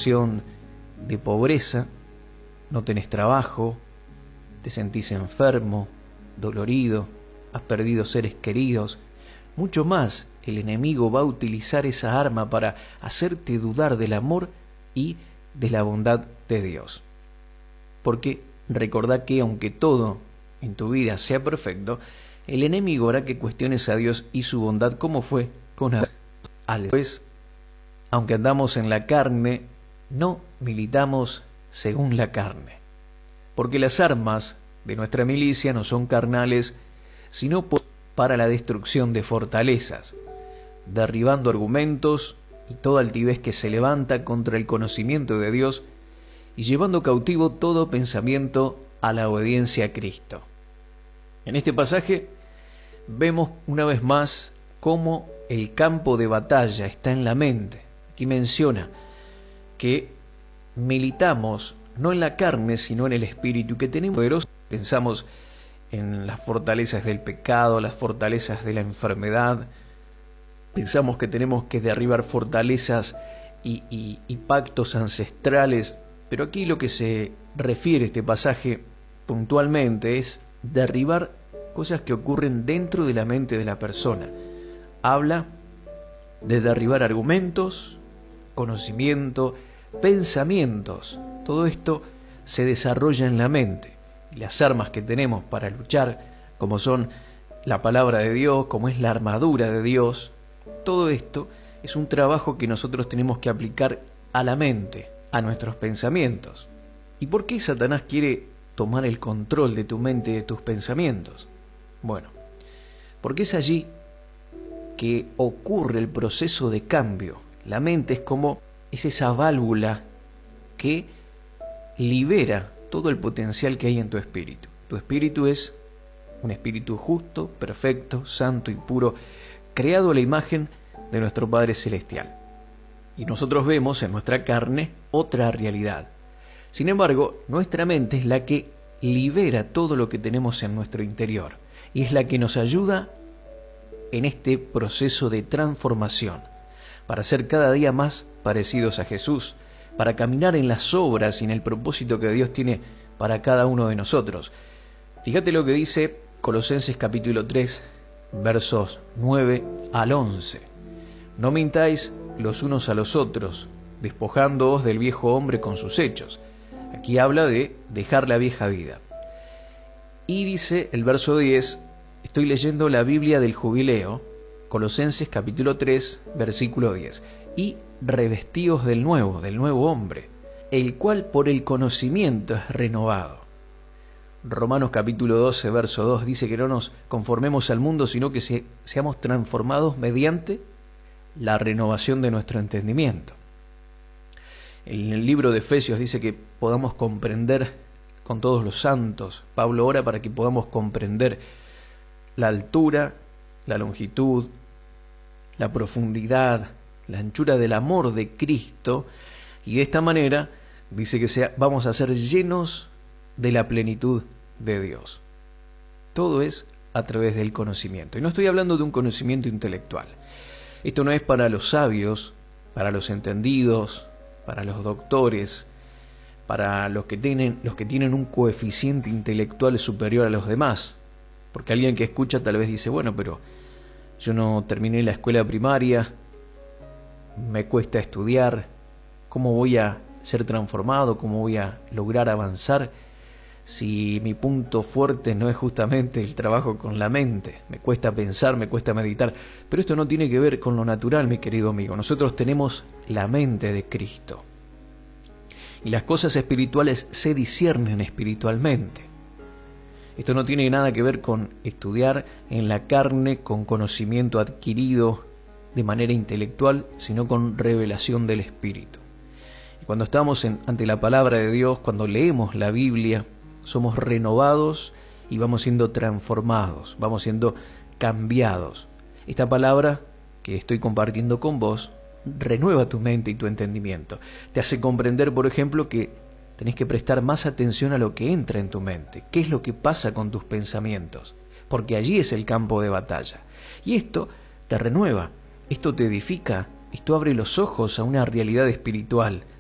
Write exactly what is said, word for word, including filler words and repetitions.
situación de pobreza, no tenés trabajo, te sentís enfermo, dolorido, has perdido seres queridos, mucho más el enemigo va a utilizar esa arma para hacerte dudar del amor y de la bondad de Dios. Porque recordá que aunque todo en tu vida sea perfecto, el enemigo hará que cuestiones a Dios y su bondad, como fue con Adán. Pues, aunque andamos en la carne, no militamos según la carne, porque las armas de nuestra milicia no son carnales, sino para la destrucción de fortalezas, derribando argumentos y toda altivez que se levanta contra el conocimiento de Dios y llevando cautivo todo pensamiento a la obediencia a Cristo. En este pasaje vemos una vez más cómo el campo de batalla está en la mente. Aquí menciona que militamos no en la carne, sino en el espíritu, que tenemos poderosos. Pensamos en las fortalezas del pecado, las fortalezas de la enfermedad. Pensamos que tenemos que derribar fortalezas y, y, y pactos ancestrales, pero aquí lo que se refiere a este pasaje puntualmente es derribar cosas que ocurren dentro de la mente de la persona. Habla de derribar argumentos, conocimiento, pensamientos. Todo esto se desarrolla en la mente. Y las armas que tenemos para luchar, como son la palabra de Dios, como es la armadura de Dios, todo esto es un trabajo que nosotros tenemos que aplicar a la mente, a nuestros pensamientos. ¿Y por qué Satanás quiere tomar el control de tu mente y de tus pensamientos? Bueno, porque es allí que ocurre el proceso de cambio. La mente es como es esa válvula que libera todo el potencial que hay en tu espíritu. Tu espíritu es un espíritu justo, perfecto, santo y puro, creado a la imagen de nuestro Padre Celestial. Y nosotros vemos en nuestra carne otra realidad. Sin embargo, nuestra mente es la que libera todo lo que tenemos en nuestro interior y es la que nos ayuda en este proceso de transformación para ser cada día más parecidos a Jesús, para caminar en las obras y en el propósito que Dios tiene para cada uno de nosotros. Fíjate lo que dice Colosenses capítulo tres, versos nueve al once. No mintáis los unos a los otros, despojándoos del viejo hombre con sus hechos. Aquí habla de dejar la vieja vida. Y dice el verso diez, estoy leyendo la Biblia del Jubileo, Colosenses capítulo tres, versículo diez. Y revestíos del nuevo, del nuevo hombre, el cual por el conocimiento es renovado. Romanos capítulo doce, verso dos dice que no nos conformemos al mundo, sino que se, seamos transformados mediante la renovación de nuestro entendimiento. En el libro de Efesios dice que podamos comprender con todos los santos. Pablo ora para que podamos comprender la altura, la longitud, la profundidad, la anchura del amor de Cristo, y de esta manera dice que sea, vamos a ser llenos de la plenitud de Dios. Todo es a través del conocimiento. Y no estoy hablando de un conocimiento intelectual. Esto no es para los sabios, para los entendidos, para los doctores, para los que tienen, los que tienen un coeficiente intelectual superior a los demás. Porque alguien que escucha tal vez dice, bueno, pero yo no terminé la escuela primaria, me cuesta estudiar, ¿cómo voy a ser transformado? ¿Cómo voy a lograr avanzar si mi punto fuerte no es justamente el trabajo con la mente? Me cuesta pensar, me cuesta meditar. Pero esto no tiene que ver con lo natural, mi querido amigo. Nosotros tenemos la mente de Cristo. Y las cosas espirituales se disciernen espiritualmente. Esto no tiene nada que ver con estudiar en la carne, con conocimiento adquirido de manera intelectual, sino con revelación del Espíritu. Y cuando estamos en, ante la palabra de Dios, cuando leemos la Biblia, somos renovados y vamos siendo transformados, vamos siendo cambiados. Esta palabra que estoy compartiendo con vos renueva tu mente y tu entendimiento. Te hace comprender, por ejemplo, que tenés que prestar más atención a lo que entra en tu mente, qué es lo que pasa con tus pensamientos, porque allí es el campo de batalla. Y esto te renueva, esto te edifica, esto abre los ojos a una realidad espiritual